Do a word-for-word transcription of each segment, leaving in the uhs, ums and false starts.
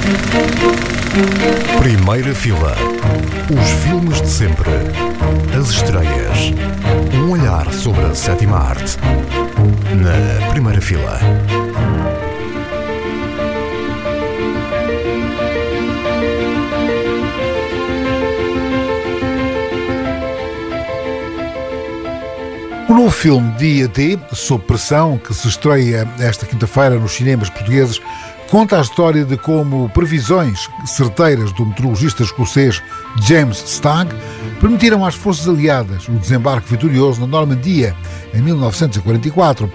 Primeira fila. Os filmes de sempre. As estreias. Um olhar sobre a sétima arte. Na primeira fila. O novo filme Dia D, Sob Pressão, que se estreia esta quinta-feira nos cinemas portugueses, conta a história de como previsões certeiras do meteorologista escocês James Stagg permitiram às forças aliadas o desembarque vitorioso na Normandia em mil novecentos e quarenta e quatro.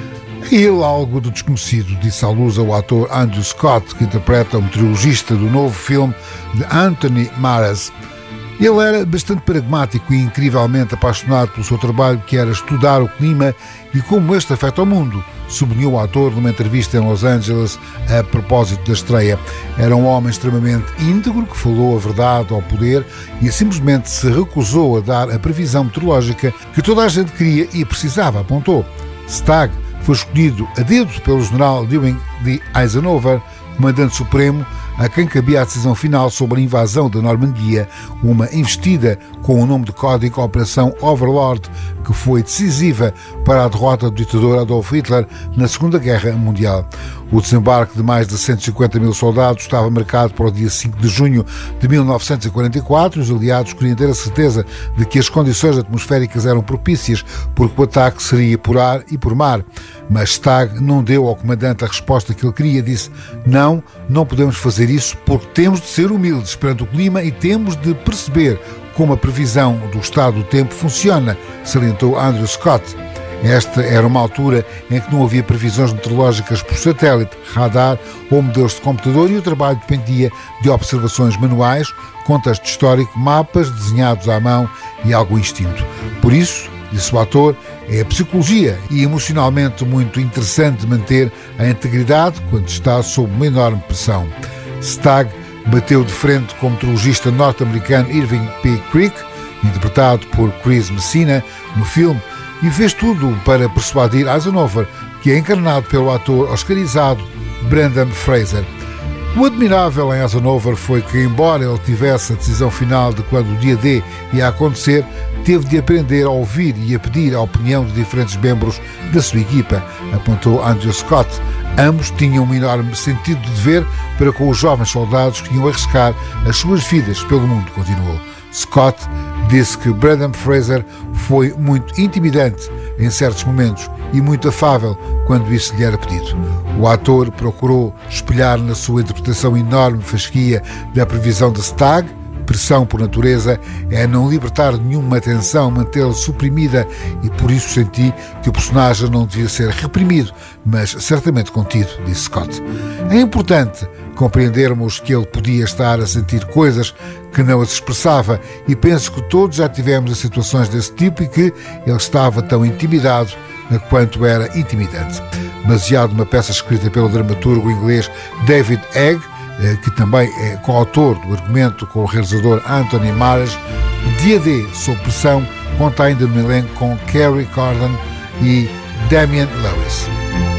A ele algo de desconhecido, disse à luz o ator Andrew Scott, que interpreta o meteorologista do novo filme de Anthony Maras. Ele era bastante pragmático e incrivelmente apaixonado pelo seu trabalho, que era estudar o clima e como este afeta o mundo, sublinhou o ator numa entrevista em Los Angeles a propósito da estreia. Era um homem extremamente íntegro que falou a verdade ao poder e simplesmente se recusou a dar a previsão meteorológica que toda a gente queria e precisava, apontou. Stagg foi escolhido a dedo pelo general Dwight D. Eisenhower, comandante supremo, a quem cabia a decisão final sobre a invasão da Normandia, uma investida com o nome de código Operação Overlord, que foi decisiva para a derrota do ditador Adolf Hitler na Segunda Guerra Mundial. O desembarque de mais de cento e cinquenta mil soldados estava marcado para o dia cinco de junho de mil novecentos e quarenta e quatro e os aliados queriam ter a certeza de que as condições atmosféricas eram propícias, porque o ataque seria por ar e por mar. Mas Stagg não deu ao comandante a resposta que ele queria. Disse: não, não podemos fazer isso porque temos de ser humildes perante o clima e temos de perceber como a previsão do estado do tempo funciona, salientou Andrew Scott. Esta era uma altura em que não havia previsões meteorológicas por satélite, radar ou modelos de computador e o trabalho dependia de observações manuais, contexto histórico, mapas desenhados à mão e algum instinto. Por isso, disse o ator, é a psicologia e emocionalmente muito interessante manter a integridade quando está sob uma enorme pressão. Stagg bateu de frente com o meteorologista norte-americano Irving P. Creek, interpretado por Chris Messina no filme, e fez tudo para persuadir Eisenhower, que é encarnado pelo ator oscarizado Brendan Fraser. O admirável em Eisenhower foi que, embora ele tivesse a decisão final de quando o dia D ia acontecer, teve de aprender a ouvir e a pedir a opinião de diferentes membros da sua equipa, apontou Andrew Scott. Ambos tinham um enorme sentido de dever para com os jovens soldados que iam arriscar as suas vidas pelo mundo, continuou. Scott disse que Brendan Fraser foi muito intimidante em certos momentos e muito afável quando isso lhe era pedido. O ator procurou espelhar na sua interpretação enorme fasquia da previsão de Stagg. Pressão por natureza é não libertar nenhuma tensão, mantê-la suprimida, e por isso senti que o personagem não devia ser reprimido, mas certamente contido, disse Scott. É importante compreendermos que ele podia estar a sentir coisas que não as expressava, e penso que todos já tivemos em situações desse tipo e que ele estava tão intimidado quanto era intimidante. Baseado numa peça escrita pelo dramaturgo inglês David Egg, que também é coautor do argumento com o realizador Anthony Maras, Dia D, Sob Pressão, conta ainda no elenco com Kerry Condon e Damian Lewis.